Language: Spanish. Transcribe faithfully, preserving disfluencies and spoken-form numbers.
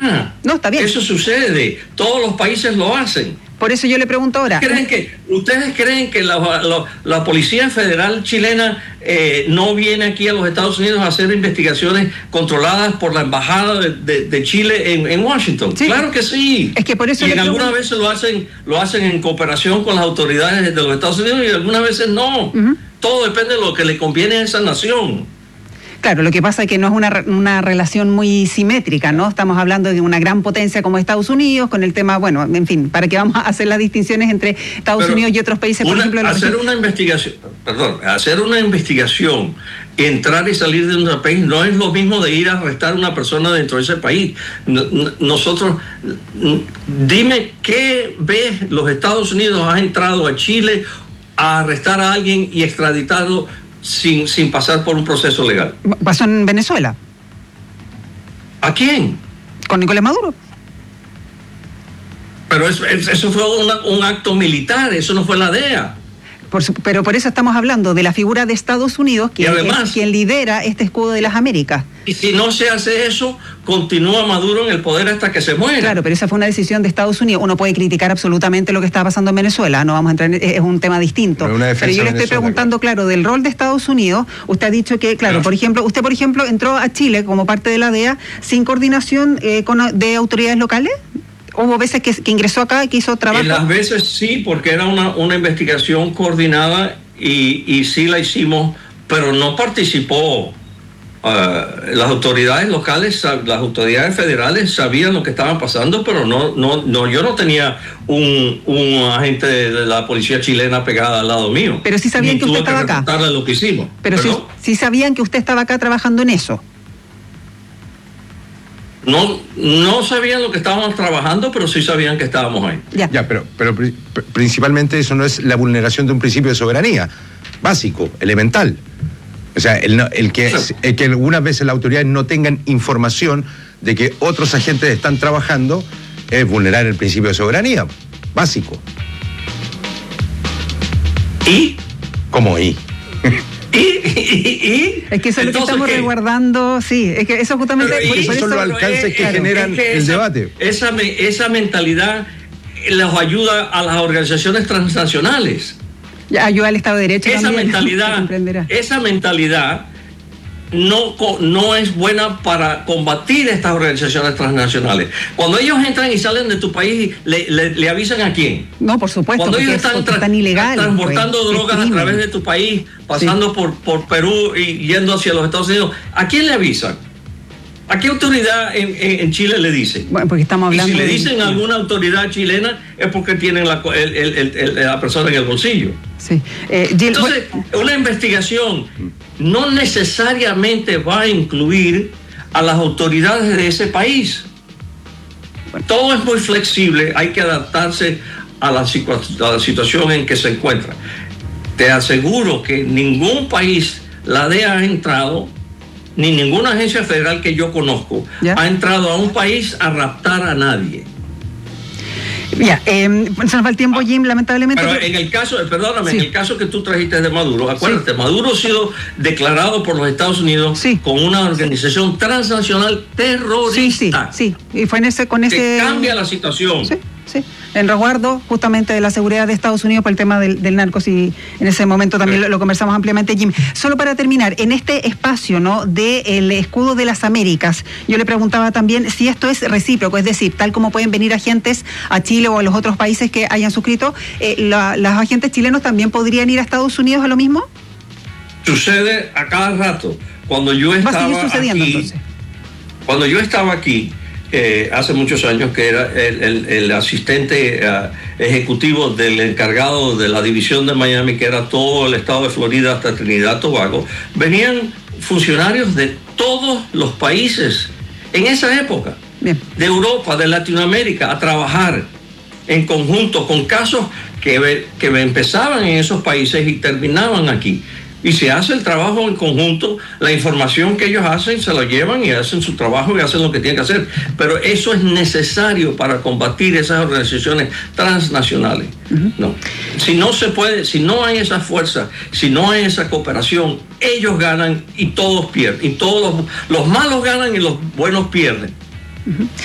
ya. No, está bien. Eso sucede. Todos los países lo hacen. Por eso yo le pregunto ahora. ¿Creen que, ¿Ustedes creen que la, la, la Policía Federal chilena eh, no viene aquí a los Estados Unidos a hacer investigaciones controladas por la Embajada de, de, de Chile en, en Washington? Sí. Claro que sí. Es que por eso y en pregunto... algunas veces lo hacen, lo hacen en cooperación con las autoridades de los Estados Unidos y algunas veces no. Uh-huh. Todo depende de lo que le conviene a esa nación. Claro, lo que pasa es que no es una, una relación muy simétrica, ¿no? Estamos hablando de una gran potencia como Estados Unidos, con el tema, bueno, en fin, ¿para qué vamos a hacer las distinciones entre Estados Pero Unidos y otros países? Por una, ejemplo, hacer una investigación, perdón, hacer una investigación, entrar y salir de un país, no es lo mismo de ir a arrestar a una persona dentro de ese país. Nosotros, dime qué vez los Estados Unidos han entrado a Chile a arrestar a alguien y extraditarlo Sin, sin pasar por un proceso legal. ¿Pasó en Venezuela? ¿A quién? Con Nicolás Maduro. Pero eso, eso fue una, un acto militar, eso no fue la D E A. Por su, pero por eso estamos hablando de la figura de Estados Unidos, que además, es quien lidera este escudo de las Américas. Y si no se hace eso, continúa Maduro en el poder hasta que se muera. Claro, pero esa fue una decisión de Estados Unidos. Uno puede criticar absolutamente lo que está pasando en Venezuela, no vamos a entrar en, es un tema distinto. Pero, pero yo le estoy preguntando, claro, del rol de Estados Unidos. Usted ha dicho que, claro, claro. por ejemplo, usted por ejemplo entró a Chile como parte de la D E A sin coordinación eh, con, de autoridades locales. ¿Hubo veces que, que ingresó acá y que hizo trabajo? En las veces sí, porque era una, una investigación coordinada y, y sí la hicimos, pero no participó. Uh, las autoridades locales, las autoridades federales sabían lo que estaban pasando, pero no, no, no, yo no tenía un, un agente de, de la policía chilena pegada al lado mío. Pero sí sabían que usted estaba acá. Lo que hicimos. Pero sí, sí sabían que usted estaba acá trabajando en eso. No, no sabían lo que estábamos trabajando, pero sí sabían que estábamos ahí. Ya, ya pero, pero principalmente eso no es la vulneración de un principio de soberanía básico, elemental. O sea, el, el, que, el que algunas veces las autoridades no tengan información de que otros agentes están trabajando es vulnerar el principio de soberanía básico. ¿Y? ¿Cómo y? ¿Y? ¿Y? ¿Y? Es que eso es lo que estamos ¿qué? resguardando, sí, es que eso justamente... Pero, ¿y? Por eso son los alcances es, que claro, generan es que el esa, debate. Esa, esa mentalidad los ayuda a las organizaciones transnacionales. Ayuda al Estado de Derecho esa también. Mentalidad, esa mentalidad no, no es buena para combatir estas organizaciones transnacionales. Cuando ellos entran y salen de tu país, ¿le, le, le avisan a quién? No, por supuesto. Cuando ellos están, tra tan ilegal, transportando pues, drogas a través de tu país, pasando sí. por, por Perú y yendo hacia los Estados Unidos, ¿a quién le avisan? ¿A qué autoridad en, en, en Chile le dicen? Bueno, porque estamos hablando y si le dicen de... a alguna autoridad chilena es porque tienen la, el, el, el, el, la persona en el bolsillo. Sí. Eh, Jill, Entonces, una investigación no necesariamente va a incluir a las autoridades de ese país. Todo es muy flexible, hay que adaptarse a la, a la situación en que se encuentra. Te aseguro que ningún país, la D E A ha entrado, ni ninguna agencia federal que yo conozco, ¿ya? ha entrado a un país a raptar a nadie. Ya, eh, se nos va el tiempo, Jim, lamentablemente. Pero en el caso, perdóname, sí. en el caso que tú trajiste de Maduro, acuérdate, sí. Maduro ha sido declarado por los Estados Unidos sí. como una organización transnacional terrorista. Sí, sí, sí. Y fue en ese, con ese... Que cambia la situación. Sí, sí. En resguardo justamente de la seguridad de Estados Unidos por el tema del, del narcos, y en ese momento también sí. lo, lo conversamos ampliamente, Jim. Solo para terminar, en este espacio, ¿no?, del escudo de las Américas, yo le preguntaba también si esto es recíproco, es decir, tal como pueden venir agentes a Chile o a los otros países que hayan suscrito, eh, la, los agentes chilenos también podrían ir a Estados Unidos a lo mismo. Sucede a cada rato. Cuando yo estaba Va a seguir sucediendo, aquí, entonces. Cuando yo estaba aquí, Eh, hace muchos años, que era el, el, el asistente uh, ejecutivo del encargado de la división de Miami, que era todo el estado de Florida hasta Trinidad y Tobago, venían funcionarios de todos los países en esa época, Bien. de Europa, de Latinoamérica, a trabajar en conjunto con casos que, que empezaban en esos países y terminaban aquí. Y se hace el trabajo en conjunto, la información que ellos hacen se la llevan y hacen su trabajo y hacen lo que tienen que hacer. Pero eso es necesario para combatir esas organizaciones transnacionales. Uh-huh. No. Si no se puede, si no hay esa fuerza, si no hay esa cooperación, ellos ganan y todos pierden. Y todos los, los malos ganan y los buenos pierden. Uh-huh.